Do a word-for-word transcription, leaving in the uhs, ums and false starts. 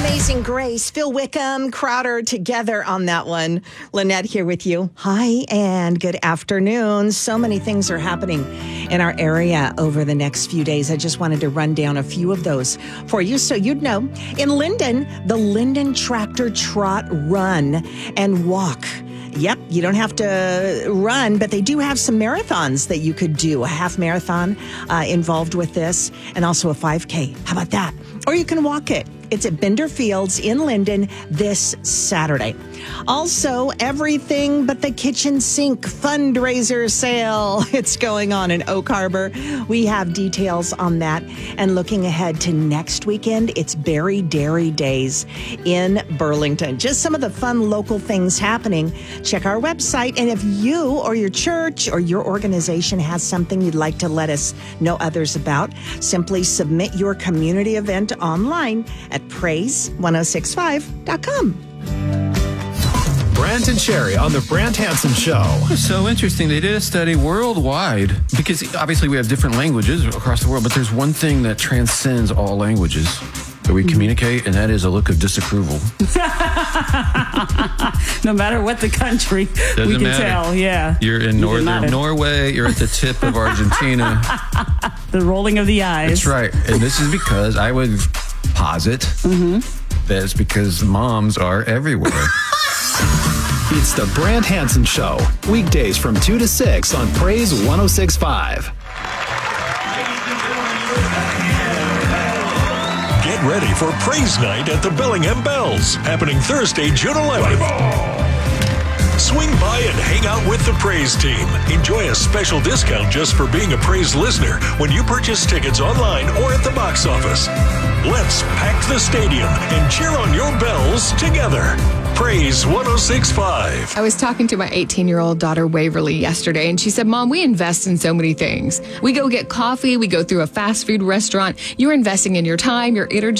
Amazing Grace, Phil Wickham, Crowder together on that one. Lynette here with you. Hi and good afternoon. So many things are happening in our area over the next few days. I just wanted to run down a few of those for you so you'd know. In Linden, the Linden Tractor Trot Run and Walk. Yep, you don't have to run, but they do have some marathons that you could do. A half marathon uh, involved with this, and also a five K. How about that? Or you can walk it. It's at Bender Fields in Linden this Saturday. Also, Everything But the Kitchen Sink fundraiser sale. It's going on in Oak Harbor. We have details on that. And looking ahead to next weekend, it's Berry Dairy Days in Burlington. Just some of the fun local things happening. Check our website. And if you or your church or your organization has something you'd like to let us know others about, simply submit your community event online at praise ten sixty-five dot com. Brant and Sherry on the Brant Hansen Show. So interesting. They did a study worldwide because obviously we have different languages across the world, but there's one thing that transcends all languages that we communicate, and that is a look of disapproval. No matter what the country, Doesn't we can matter. tell, yeah. You're in You northern Norway, you're at the tip of Argentina. The rolling of the eyes. That's right. And this is because I would posit mm-hmm. that it's because moms are everywhere. It's the Brant Hansen Show. Weekdays from two to six on Praise ten sixty-five. Get ready for Praise Night at the Bellingham Bells, happening Thursday, June eleventh. Swing by and hang out with the Praise team. Enjoy a special discount just for being a Praise listener when you purchase tickets online or at the box office. Let's pack the stadium and cheer on your bells together. Praise ten sixty-five. I was talking to my eighteen-year-old daughter, Waverly, yesterday, and she said, Mom, we invest in so many things. We go get coffee. We go through a fast food restaurant. You're investing in your time, your energy.